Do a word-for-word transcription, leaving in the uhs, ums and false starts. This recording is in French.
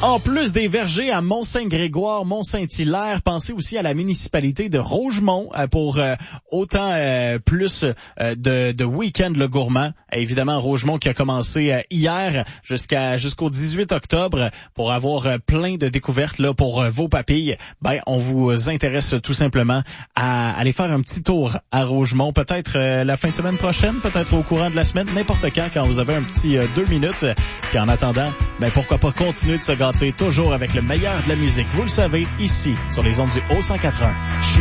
En plus des vergers à Mont-Saint-Grégoire, Mont-Saint-Hilaire, pensez aussi à la municipalité de Rougemont pour euh, autant euh, plus euh, de, de week-end le gourmand. Évidemment, Rougemont qui a commencé euh, hier jusqu'à jusqu'au dix-huit octobre pour avoir euh, plein de découvertes là pour euh, vos papilles. Ben, on vous intéresse tout simplement à aller faire un petit tour à Rougemont, peut-être euh, la fin de semaine prochaine, peut-être au courant de la semaine, n'importe quand, quand vous avez un petit euh, deux minutes. Puis en attendant, ben pourquoi pas continuer de se gâter toujours avec le meilleur de la musique. Vous le savez, ici, sur les ondes du Haut cent quatre-vingts.